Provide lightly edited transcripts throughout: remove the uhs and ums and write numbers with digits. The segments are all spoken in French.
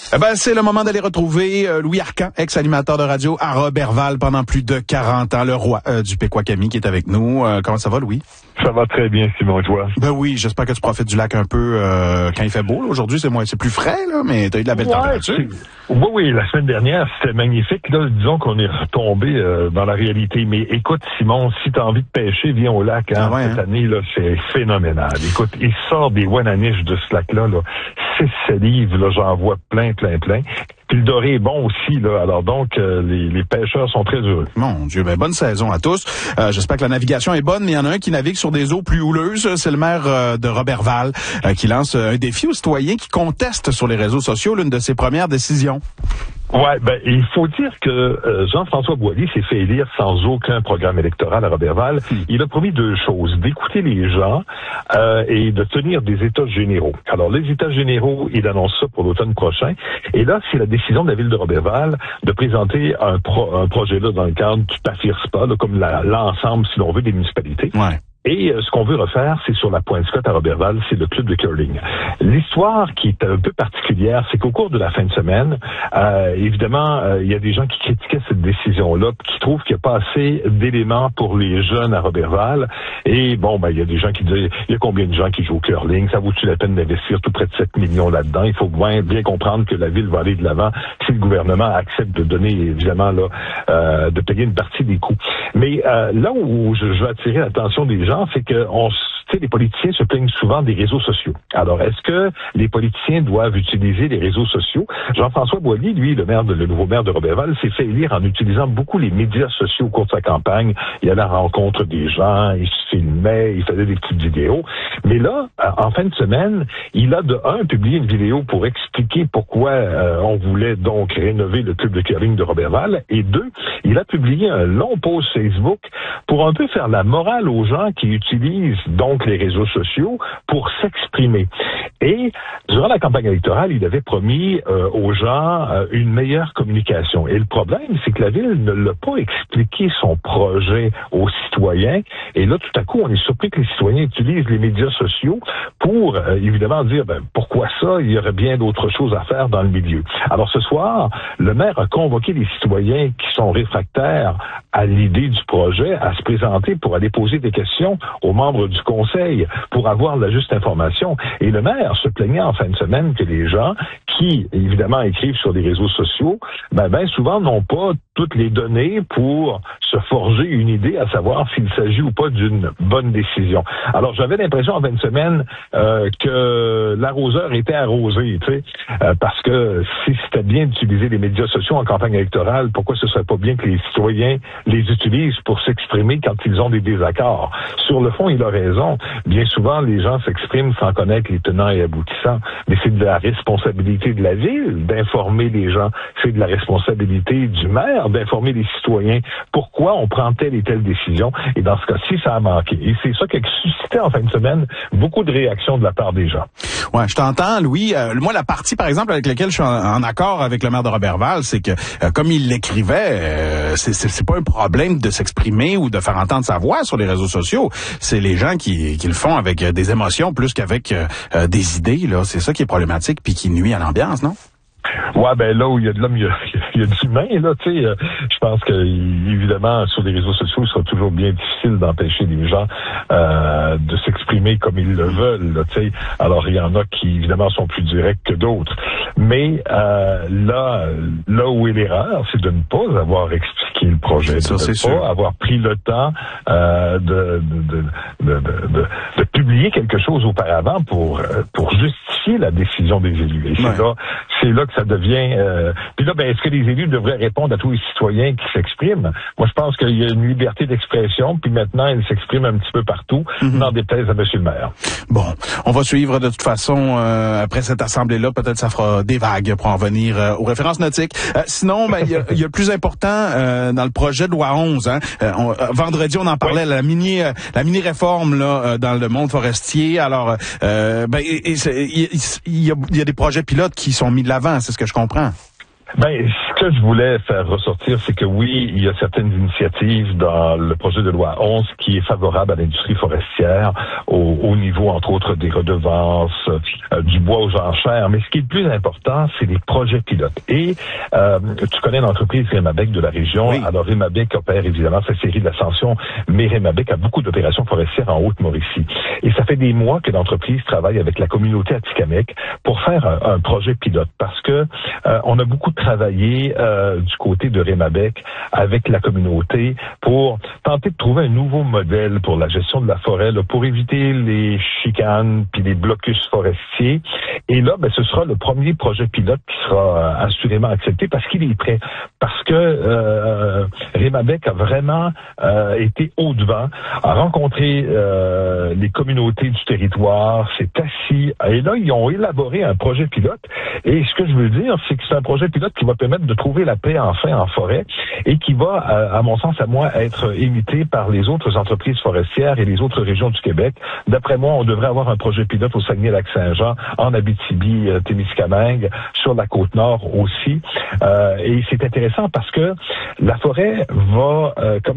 C'est le moment d'aller retrouver Louis Arcan, ex-animateur de radio à Roberval pendant plus de 40 ans, le roi du Pequawakami qui est avec nous. Comment ça va, Louis? Ça va très bien, Simon, toi. Oui, j'espère que tu profites du lac un peu quand il fait beau. Aujourd'hui, c'est plus frais, là, mais t'as eu de la belle température. Oui, la semaine dernière, c'était magnifique. Là, disons qu'on est retombé dans la réalité. Mais écoute, Simon, si t'as envie de pêcher, viens au lac. Cette année, là, c'est phénoménal. Écoute, il sort des Wananiches de ce lac-là, 6 salives, là, j'en vois plein. Puis le doré est bon aussi, là. Alors donc, les pêcheurs sont très heureux. Mon Dieu, bonne saison à tous. J'espère que la navigation est bonne, mais il y en a un qui navigue sur des eaux plus houleuses. C'est le maire de Roberval qui lance un défi aux citoyens qui contestent sur les réseaux sociaux l'une de ses premières décisions. Ouais, il faut dire que Jean-François Boilly s'est fait élire sans aucun programme électoral à Roberval. Il a promis 2 choses, d'écouter les gens et de tenir des états généraux. Alors, les états généraux, il annonce ça pour l'automne prochain. Et là, c'est la décision de la ville de Roberval de présenter un projet là dans le cadre du PAFIRSPA, là, comme l'ensemble, si l'on veut, des municipalités. Ouais. Et ce qu'on veut refaire, c'est sur la Pointe-Scott à Roberval, c'est le club de curling. L'histoire qui est un peu particulière, c'est qu'au cours de la fin de semaine, évidemment, il y a des gens qui critiquaient cette décision-là, qui trouvent qu'il n'y a pas assez d'éléments pour les jeunes à Roberval. Et il y a des gens qui disent, il y a combien de gens qui jouent au curling? Ça vaut-tu la peine d'investir tout près de 7 millions là-dedans? Il faut bien comprendre que la ville va aller de l'avant si le gouvernement accepte de donner, évidemment, de payer une partie des coûts. Mais là où je veux attirer l'attention des gens, c'est que les politiciens se plaignent souvent des réseaux sociaux. Alors, est-ce que les politiciens doivent utiliser les réseaux sociaux? Jean-François Boilly, lui, le nouveau maire de Roberval, s'est fait élire en utilisant beaucoup les médias sociaux au cours de sa campagne. Il allait à la rencontre des gens, il se filmait, il faisait des petites vidéos. Mais là, en fin de semaine, il a publié une vidéo pour expliquer pourquoi on voulait donc rénover le club de curling de Roberval. Et 2, il a publié un long post Facebook pour un peu faire la morale aux gens qui utilisent donc les réseaux sociaux pour s'exprimer. Et durant la campagne électorale, il avait promis aux gens une meilleure communication. Et le problème, c'est que la ville ne l'a pas expliqué son projet aux citoyens. Et là, tout à coup, on est surpris que les citoyens utilisent les médias sociaux pour, évidemment, dire pourquoi ça? Il y aurait bien d'autres choses à faire dans le milieu. Alors ce soir, le maire a convoqué les citoyens qui sont réfractaires à l'idée du projet à se présenter pour aller poser des questions aux membres du conseil pour avoir la juste information. Et le maire se plaignait en fin de semaine que les gens qui, évidemment, écrivent sur les réseaux sociaux, souvent n'ont pas toutes les données pour se forger une idée à savoir s'il s'agit ou pas d'une bonne décision. Alors, j'avais l'impression en fin de semaine que l'arroseur était arrosé, parce que si c'était bien d'utiliser les médias sociaux en campagne électorale, pourquoi ce serait pas bien que les citoyens les utilisent pour s'exprimer quand ils ont des désaccords? Sur le fond, il a raison. Bien souvent, les gens s'expriment sans connaître les tenants et aboutissants, mais c'est de la responsabilité de la ville d'informer les gens. C'est de la responsabilité du maire d'informer les citoyens pourquoi on prend telle et telle décision. Et dans ce cas-ci, ça a manqué. Et c'est ça qui a suscité en fin de semaine beaucoup de réactions de la part des gens. Ouais, je t'entends, Louis. Moi, la partie, par exemple, avec laquelle je suis en accord avec le maire de Roberval, c'est que, comme il l'écrivait, c'est pas un problème de s'exprimer ou de faire entendre sa voix sur les réseaux sociaux. C'est les gens qui le font avec des émotions plus qu'avec des idées, là. C'est ça qui est problématique puis qui nuit à l'ambiance, non? Ouais, là où il y a de l'homme, il y a de l'humain, là, je pense que, évidemment, sur les réseaux sociaux, il sera toujours bien difficile d'empêcher les gens de s'exprimer comme ils le veulent, là, Alors, il y en a qui, évidemment, sont plus directs que d'autres. Mais là où est l'erreur, c'est de ne pas avoir expliqué le projet, de ne pas avoir pris le temps de publier quelque chose auparavant pour justifier la décision des élus. Et c'est là que ça devient... Puis là, est-ce que les élus devraient répondre à tous les citoyens qui s'expriment? Moi, je pense qu'il y a une liberté d'expression, puis maintenant, ils s'expriment un petit peu partout, n'en déplaise à M. le maire. Bon, on va suivre de toute façon, après cette assemblée-là, peut-être ça fera des vagues pour en venir aux références nautiques. Sinon, il y a le plus important dans le projet de loi 11. Vendredi, on en parlait, la mini-réforme là dans le monde forestier. Alors, il y a des projets pilotes qui sont mis de l'avant, c'est ce que je comprends. Ce Ce que je voulais faire ressortir, c'est que oui, il y a certaines initiatives dans le projet de loi 11 qui est favorable à l'industrie forestière, au niveau, entre autres, des redevances, du bois aux enchères. Mais ce qui est le plus important, c'est les projets pilotes. Et tu connais l'entreprise Rémabec de la région. Oui. Alors, Rémabec opère évidemment sa série de l'Ascension, mais Rémabec a beaucoup d'opérations forestières en Haute-Mauricie. Et ça fait des mois que l'entreprise travaille avec la communauté Atikamekw pour faire un projet pilote, parce que on a beaucoup travaillé du côté de Rémabec avec la communauté pour tenter de trouver un nouveau modèle pour la gestion de la forêt, là, pour éviter les chicanes puis les blocus forestiers. Et là, ce sera le premier projet pilote qui sera assurément accepté parce qu'il est prêt. Parce que Rémabec a vraiment été au-devant, a rencontré les communautés du territoire, s'est assis, et là, ils ont élaboré un projet pilote. Et ce que je veux dire, c'est que c'est un projet pilote qui va permettre de trouver la paix enfin en forêt et qui va, à mon sens, à moi, être imité par les autres entreprises forestières et les autres régions du Québec. D'après moi, on devrait avoir un projet pilote au Saguenay-Lac-Saint-Jean, en Abitibi-Témiscamingue, sur la Côte-Nord aussi. Et c'est intéressant parce que la forêt va,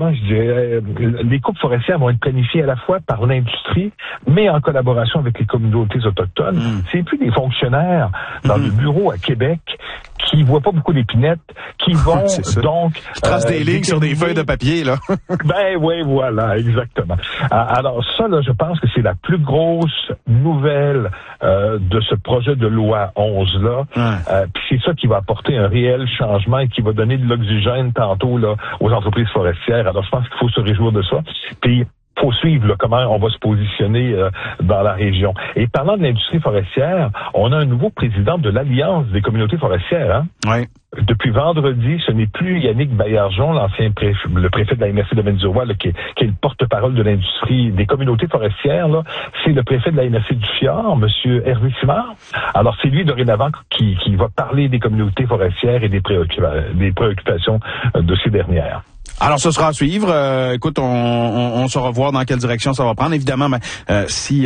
les coupes forestières vont être planifiées à la fois par l'industrie, mais en collaboration avec les communautés autochtones. C'est plus des fonctionnaires dans le bureau à Québec qui voient pas beaucoup d'épinettes, qui vont donc... Qui tracent des lignes sur des feuilles de papier, là. Oui, voilà, exactement. Alors ça, là, je pense que c'est la plus grosse nouvelle de ce projet de loi 11-là. Puis c'est ça qui va apporter un réel changement et qui va donner de l'oxygène tantôt là aux entreprises forestières. Alors je pense qu'il faut se réjouir de ça. Puis faut suivre là, comment on va se positionner dans la région. Et parlant de l'industrie forestière, on a un nouveau président de l'Alliance des communautés forestières. Hein? Oui. Depuis vendredi, ce n'est plus Yannick Baillargeon, le préfet de la MRC de Mendzoua, qui est le porte-parole de l'industrie des communautés forestières. Là, c'est le préfet de la MRC du Fjord, Monsieur Hervé Simard. Alors, c'est lui, dorénavant, qui va parler des communautés forestières et des préoccupations de ces dernières. Alors, ce sera à suivre. Écoute, on saura voir dans quelle direction ça va prendre. Évidemment, si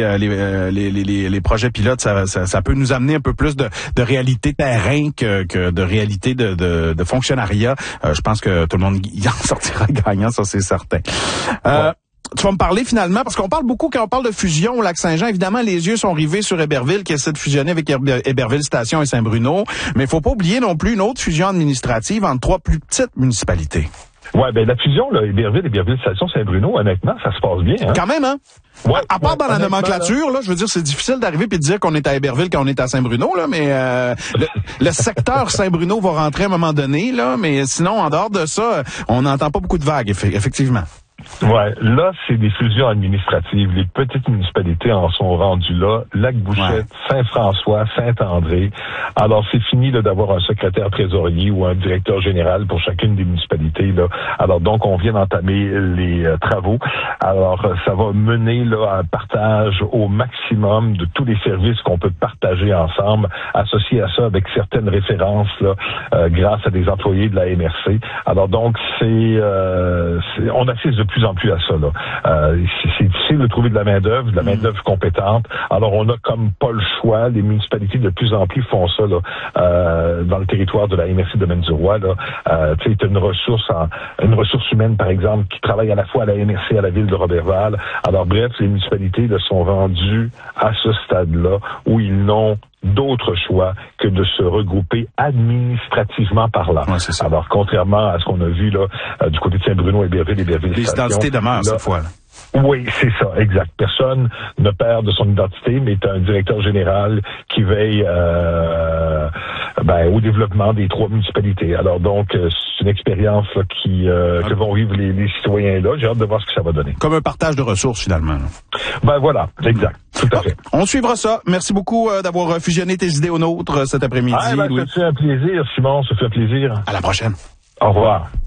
les projets pilotes, ça peut nous amener un peu plus de réalité terrain que de réalité de fonctionnariat. Je pense que tout le monde y en sortira gagnant, ça c'est certain. Tu vas me parler finalement, parce qu'on parle beaucoup quand on parle de fusion au Lac-Saint-Jean. Évidemment, les yeux sont rivés sur Héberville qui essaie de fusionner avec Héberville Station et Saint-Bruno. Mais il faut pas oublier non plus une autre fusion administrative entre 3 plus petites municipalités. Ouais, la fusion, là, Héberville Station Saint-Bruno, honnêtement, ça se passe bien. Hein? Quand même, hein? Ouais, à part dans la nomenclature, là, je veux dire, c'est difficile d'arriver et de dire qu'on est à Héberville quand on est à Saint-Bruno, là, mais le secteur Saint-Bruno va rentrer à un moment donné, là, mais sinon, en dehors de ça, on n'entend pas beaucoup de vagues, effectivement. Ouais, là, c'est des fusions administratives. Les petites municipalités en sont rendues là. Lac-Bouchette, Saint-François, Saint-André. Alors, c'est fini là, d'avoir un secrétaire trésorier ou un directeur général pour chacune des municipalités. Là. Alors, donc, on vient d'entamer les travaux. Alors, ça va mener là, à un partage au maximum de tous les services qu'on peut partager ensemble, associé à ça avec certaines références là, grâce à des employés de la MRC. Alors, donc, on assiste de plus en plus à ça. Là. C'est difficile de trouver de la main-d'œuvre, compétente. Alors, on a comme pas le choix. Les municipalités de plus en plus font ça là, dans le territoire de la MRC de Mendzoua. Tu sais, une ressource humaine, par exemple, qui travaille à la fois à la MRC et à la ville de Roberval. Alors, bref, les municipalités là, sont rendues à ce stade-là où ils n'ont d'autres choix que de se regrouper administrativement parlant. Ouais, c'est ça. Alors, contrairement à ce qu'on a vu là du côté de Saint-Bruno, Héberville les identités demeurent cette fois. Là. Oui, c'est ça, exact. Personne ne perd de son identité, mais tu as un directeur général qui veille au développement des 3 municipalités. Alors donc, c'est une expérience là, que vont vivre les citoyens là. J'ai hâte de voir ce que ça va donner. Comme un partage de ressources, finalement. Là. Voilà, exact. Tout à fait. On suivra ça. Merci beaucoup d'avoir fusionné tes idées aux nôtres cet après-midi. Ça fait un plaisir, Simon. Ça fait un plaisir. À la prochaine. Au revoir.